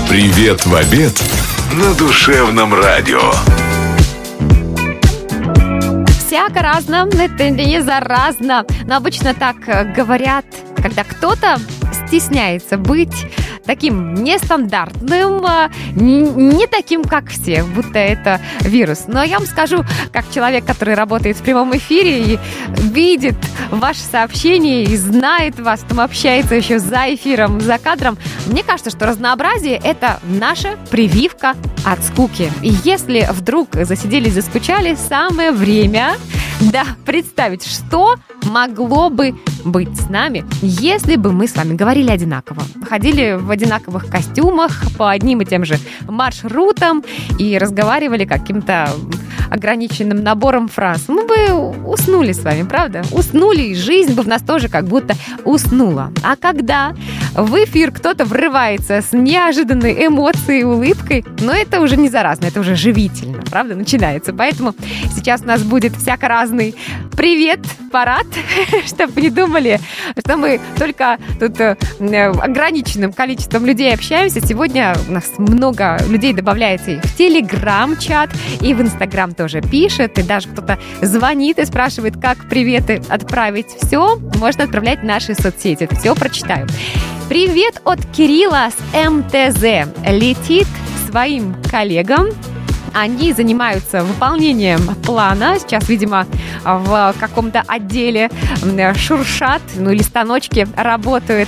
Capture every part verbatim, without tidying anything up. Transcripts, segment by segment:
Привет в обед на Душевном радио. Всяко разно, это не заразно. Но обычно так говорят, когда кто-то стесняется быть таким нестандартным, не таким, как все, будто это вирус. Но я вам скажу, как человек, который работает в прямом эфире и видит ваши сообщения и знает вас, там общается еще за эфиром, за кадром, мне кажется, что разнообразие – это наша прививка от скуки. И если вдруг засиделись, заскучали, самое время, да, представить, что могло бы быть с нами, если бы мы с вами говорили одинаково, ходили в одинаковых костюмах по одним и тем же маршрутам и разговаривали каким-то ограниченным набором фраз. Мы бы уснули с вами, правда? Уснули, и жизнь бы в нас тоже как будто уснула. А когда в эфир кто-то врывается с неожиданной эмоцией и улыбкой, но это уже не заразно, это уже живительно, правда? Начинается. Поэтому сейчас у нас будет всяко разный привет-парад, чтобы не думали, что мы только тут ограниченным количеством людей общаемся. Сегодня у нас много людей добавляется и в Телеграм-чат, и в Инстаграм тоже пишет, и даже кто-то звонит и спрашивает, как приветы отправить. Все можно отправлять в наши соцсети. Все прочитаю. Привет от Кирилла с эм тэ зэ. Летит своим коллегам. Они занимаются выполнением плана. Сейчас, видимо, в каком-то отделе шуршат, ну или станочки работают.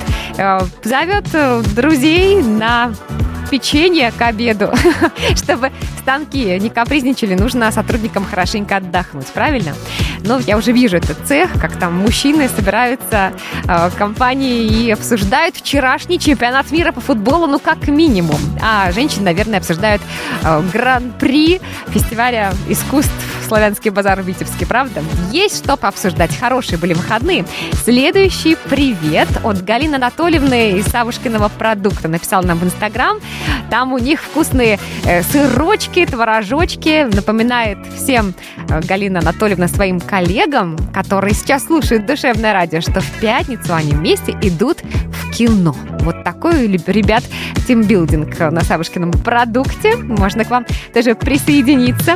Зовет друзей на печенье к обеду, чтобы станки не капризничали, нужно сотрудникам хорошенько отдохнуть, правильно? Ну, я уже вижу этот цех, как там мужчины собираются э, в компании и обсуждают вчерашний чемпионат мира по футболу, ну, как минимум. А женщины, наверное, обсуждают э, гран-при фестиваля искусств «Славянский базар» в Витебске, правда? Есть что пообсуждать. Хорошие были выходные. Следующий привет от Галины Анатольевны из Савушкиного продукта. Написала нам в Инстаграм. Там у них вкусные э, сырочки, творожочки. Напоминает всем э, Галина Анатольевна своим коллегам, которые сейчас слушают Душевное радио, что в пятницу они вместе идут в кино. Вот такой, ребят, тимбилдинг на Савушкином продукте. Можно к вам тоже присоединиться.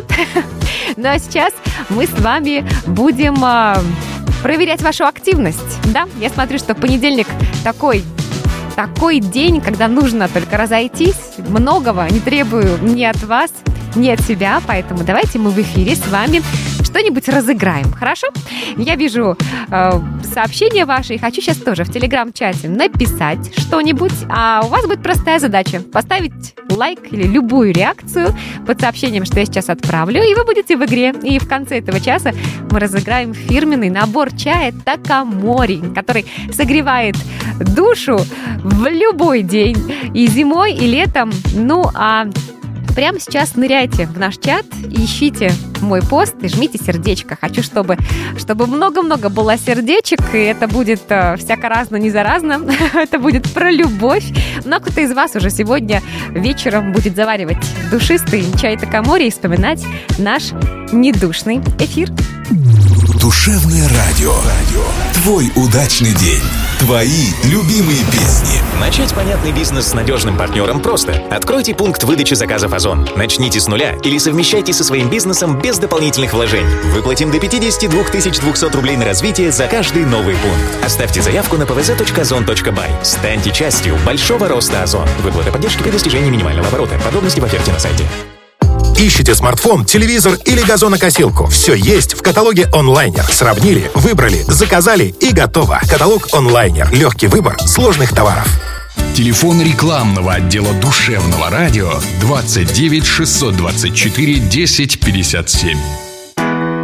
Ну а сейчас мы с вами будем э, проверять вашу активность. Да, я смотрю, что понедельник такой... Такой день, когда нужно только разойтись, многого не требую ни от вас, ни от себя, поэтому давайте мы в эфире с вами что-нибудь разыграем, хорошо? Я вижу э, сообщения ваши и хочу сейчас тоже в Телеграм-чате написать что-нибудь, а у вас будет простая задача – поставить лайк или любую реакцию под сообщением, что я сейчас отправлю, и вы будете в игре. И в конце этого часа мы разыграем фирменный набор чая Такамори, который согревает душу в любой день, и зимой, и летом. Ну, а прямо сейчас ныряйте в наш чат, ищите мой пост и жмите сердечко. Хочу, чтобы, чтобы много-много было сердечек, и это будет э, всяко разно, не заразно. Это будет про любовь. Но кто-то из вас уже сегодня вечером будет заваривать душистый чай Такамори и вспоминать наш недушный эфир. Душевное радио. Твой удачный день. Твои любимые песни. Начать понятный бизнес с надежным партнером просто. Откройте пункт выдачи заказов Озон. Начните с нуля или совмещайте со своим бизнесом без дополнительных вложений. Выплатим до пятьдесят два тысячи двести рублей на развитие за каждый новый пункт. Оставьте заявку на пэ вэ зэ точка озон точка бай. Станьте частью большого роста Озон. Выплата поддержки при достижении минимального оборота. Подробности в оферте на сайте. Ищете смартфон, телевизор или газонокосилку? Все есть в каталоге онлайнер. Сравнили, выбрали, заказали и готово. Каталог онлайнер. Легкий выбор сложных товаров. Телефон рекламного отдела Душевного радио двадцать девять шестьсот двадцать четыре десять пятьдесят семь.